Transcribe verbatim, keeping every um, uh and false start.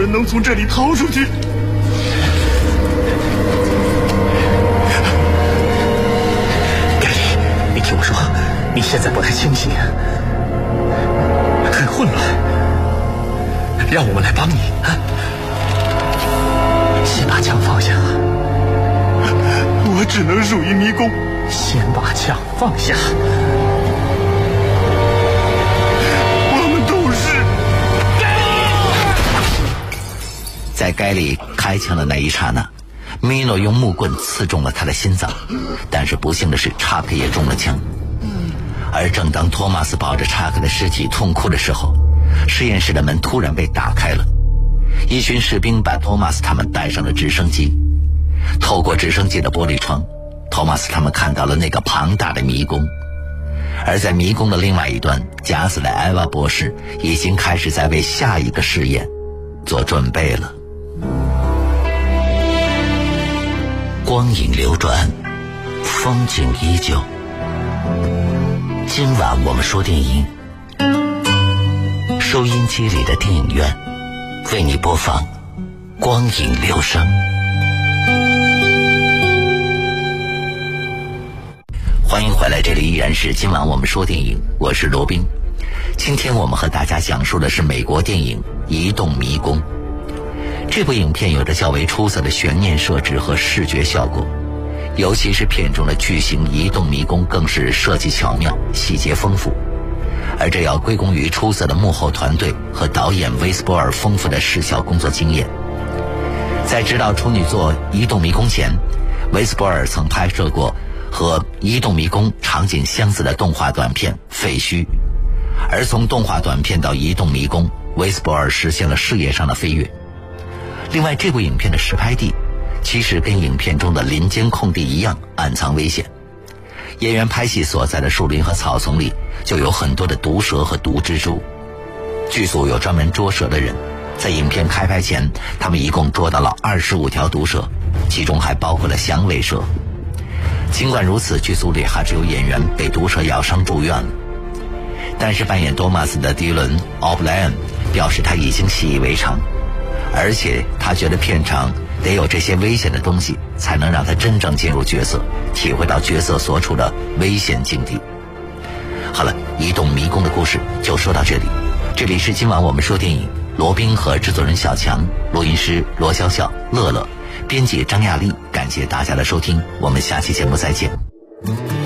人能从这里逃出去。 盖里，你听我说，你现在不太清醒，很混乱，让我们来帮你啊！先把枪放下。 我只能属于迷宫。 先把枪放下。 我们都是。 在盖里开枪的那一刹那，米诺用木棍刺中了他的心脏，但是不幸的是，查克也中了枪。而正当托马斯抱着查克的尸体痛哭的时候，实验室的门突然被打开了，一群士兵把托马斯他们带上了直升机。透过直升机的玻璃窗，托马斯他们看到了那个庞大的迷宫，而在迷宫的另外一端，假死的艾娃博士已经开始在为下一个试验做准备了。光影流转，风景依旧。今晚我们说电影，收音机里的电影院为你播放光影留声。欢迎回来，这里依然是今晚我们说电影，我是罗宾。今天我们和大家讲述的是美国电影《移动迷宫》。这部影片有着较为出色的悬念设置和视觉效果，尤其是片中的巨型移动迷宫更是设计巧妙，细节丰富。而这要归功于出色的幕后团队和导演威斯波尔丰富的视效工作经验。在执导处女作《移动迷宫》前，威斯波尔曾拍摄过和《移动迷宫》场景相似的动画短片《废墟》，而从动画短片到《移动迷宫》，威斯波尔实现了事业上的飞跃。另外，这部影片的实拍地其实跟影片中的林间空地一样暗藏危险，演员拍戏所在的树林和草丛里就有很多的毒蛇和毒蜘蛛。剧组有专门捉蛇的人，在影片开拍前，他们一共捉到了二十五条毒蛇，其中还包括了响尾蛇。尽管如此，剧组里还只有演员被毒蛇咬伤住院了。但是扮演多马斯的迪伦·奥布莱恩表示他已经习以为常，而且他觉得片场得有这些危险的东西，才能让他真正进入角色，体会到角色所处的危险境地。好了，移动迷宫的故事就说到这里。这里是今晚我们说电影，罗宾和制作人小强，录音师罗笑笑、乐乐，编辑张亚丽，感谢大家的收听，我们下期节目再见。